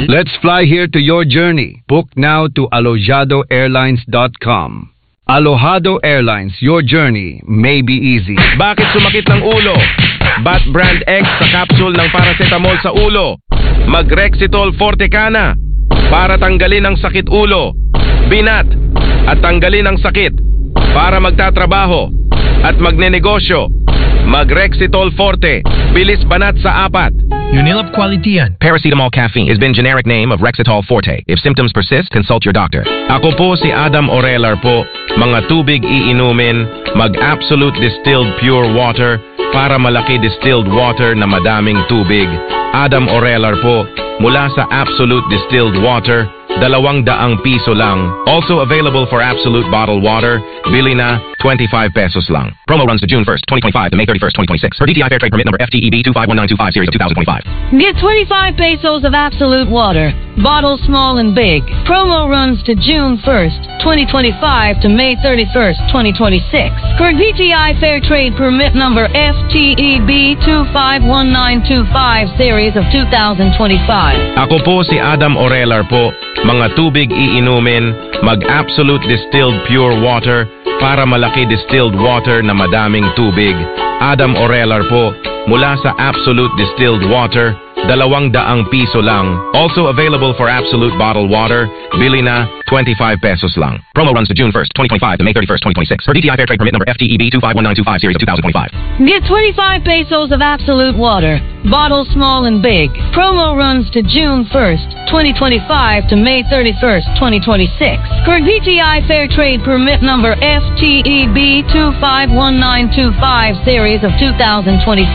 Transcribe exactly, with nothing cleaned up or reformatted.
Let's fly here to your journey. Book now to alojado airlines dot com. Alojado Airlines, your journey may be easy. Bakit sumakit ng ulo? Bat Brand X sa capsule ng paracetamol sa ulo. Mag-Rexitol Forte ka na para tanggalin ang sakit ulo, binat at tanggalin ang sakit para magtatrabaho at magnenegosyo. Mag-Rexitol Forte, bilis banat sa apat. Unilab quality yan. Paracetamol caffeine has been generic name of Rexitol Forte. If symptoms persist, consult your doctor. Ako po si Adam Orelar po. Mga tubig iinumin, mag-absolute distilled pure water para malaki distilled water na madaming tubig. Adam Orelar po, mula sa Absolute Distilled Water, dalawang daang piso lang. Also available for Absolute Bottled Water, bili na twenty-five pesos lang. Promo runs to June first, twenty twenty-five to May thirty-first, twenty twenty-six. Per D T I Fair Trade Permit number F T E B two five one nine two five series of two thousand twenty-five. Get twenty-five pesos of Absolute Water. Bottles small and big. Promo runs to June first, twenty twenty-five to May thirty-first, twenty twenty-six. Per D T I Fair Trade Permit number F T E B two five one nine two five series of two thousand twenty-five. Ako po si Adam Orelar po. Mga tubig iinumin, mag-absolute distilled pure water para malaki distilled water na madaming tubig. Adam Orelar po, mula sa Absolute Distilled Water, dalawang daang piso lang. Also available for Absolute Bottled Water, bili na twenty-five pesos lang. Promo runs to June first, twenty twenty-five to May thirty-first, twenty twenty-six. Per D T I Fair Trade Permit number F T E B two five one nine two five series of two thousand twenty-five. Get twenty-five pesos of Absolute Water. Bottles small and big. Promo runs to June first, twenty twenty-five to May thirty-first, twenty twenty-six. Per D T I Fair Trade Permit number F T E B two five one nine two five series of two thousand twenty-five.